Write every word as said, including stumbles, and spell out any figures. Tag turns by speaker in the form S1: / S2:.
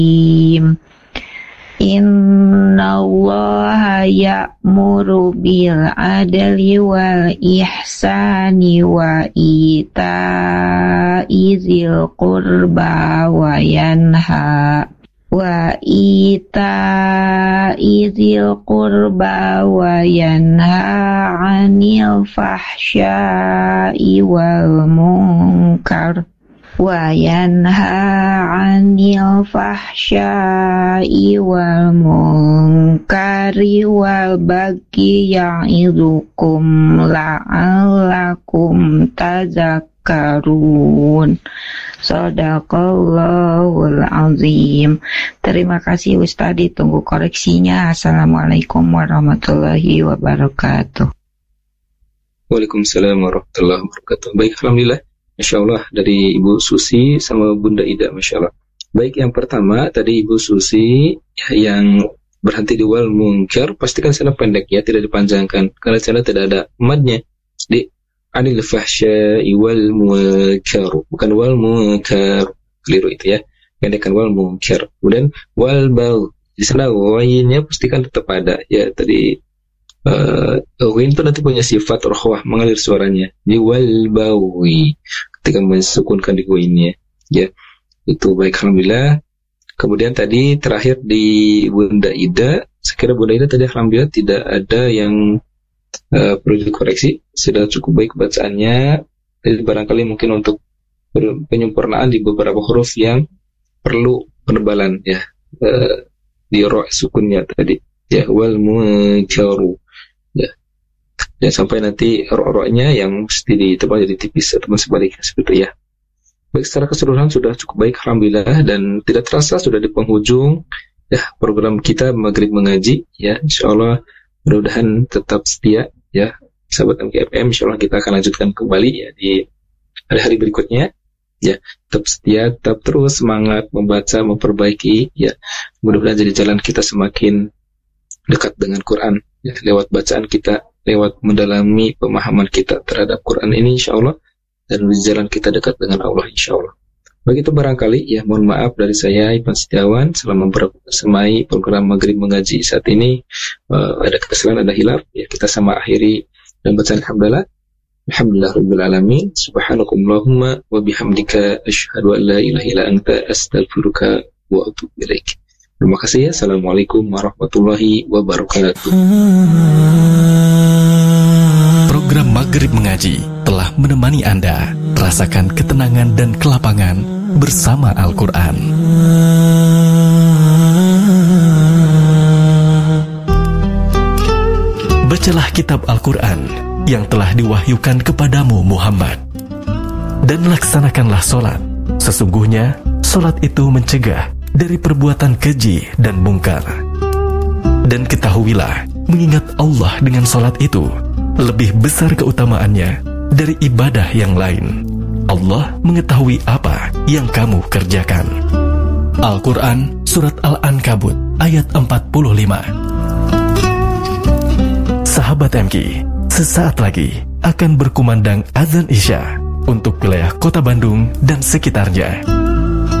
S1: Innallaha ya'muru bil adli wal ihsani wa ita'i dzil qurba wa yanha wa ita'i dzil qurba wa yanha 'anil fahsya'i wal munkar wa yanha 'anil fahsya'i wal munkari wal bagyi ya'idukum la'allakum tazakkarun. Shadaqallahul azim. Terima kasih Ustaz, ditunggu koreksinya. Assalamualaikum warahmatullahi wabarakatuh.
S2: Waalaikumsalam warahmatullahi wabarakatuh. Baik, alhamdulillah. Masya Allah, dari Ibu Susi sama Bunda Ida, Masya Allah. Baik, yang pertama tadi Ibu Susi yang berhenti di wal munkar, pastikan sana pendek ya, tidak dipanjangkan karena sana tidak ada madnya. Di anil fahsya'i wal munkar, bukan wal munkar, keliru itu ya, pendekkan wal munkar. Kemudian wal bau, di sana wainnya pastikan tetap ada ya. Tadi Uh, win itu nanti punya sifat rohwah, mengalir suaranya di wal bawi ketika mensukunkan di winnya ya. Itu baik, alhamdulillah. Kemudian tadi terakhir di Bunda Ida, saya kira Bunda Ida tadi alhamdulillah tidak ada yang uh, perlu dikoreksi, sudah cukup baik bacaannya. Jadi barangkali mungkin untuk penyempurnaan di beberapa huruf yang perlu penebalan ya, uh, di ro sukunnya tadi ya, wal munkaru ya, dan sampai nanti ro-ro-nya yang mesti ditebal jadi tipis atau sebaliknya seperti itu ya. Baik, secara keseluruhan sudah cukup baik alhamdulillah, dan tidak terasa sudah di penghujung ya program kita Maghrib Mengaji ya. Insyaallah mudah-mudahan tetap setia ya sahabat M K F M. Insyaallah kita akan lanjutkan kembali ya di hari-hari berikutnya ya. Tetap setia, tetap terus semangat membaca, memperbaiki ya. Mudah-mudahan jadi jalan kita semakin dekat dengan Quran ya, lewat bacaan kita, lewat mendalami pemahaman kita terhadap Quran ini insyaallah, dan di jalan kita dekat dengan Allah insyaallah. Begitu barangkali ya, mohon maaf dari saya Ivan Setiawan selama bersemai program Maghrib Mengaji saat ini uh, ada kesalahan, ada hilaf ya, kita sama akhiri dan bacaan alhamdulillah. Alhamdulillah rabbil alamin. Subhanakallahumma wa bihamdika asyhadu an la ilaha illa anta astaghfiruka wa atubu ilaik. Terima kasih ya. Assalamualaikum warahmatullahi wabarakatuh.
S3: Program Maghrib Mengaji telah menemani Anda rasakan ketenangan dan kelapangan bersama Al-Quran. Bacalah kitab Al-Quran yang telah diwahyukan kepadamu Muhammad, dan laksanakanlah solat. Sesungguhnya solat itu mencegah dari perbuatan keji dan mungkar. Dan ketahuilah, mengingat Allah dengan solat itu lebih besar keutamaannya dari ibadah yang lain. Allah mengetahui apa yang kamu kerjakan. Al-Quran Surat Al-Ankabut ayat empat puluh lima. Sahabat M K, sesaat lagi akan berkumandang azan Isya untuk wilayah Kota Bandung dan sekitarnya.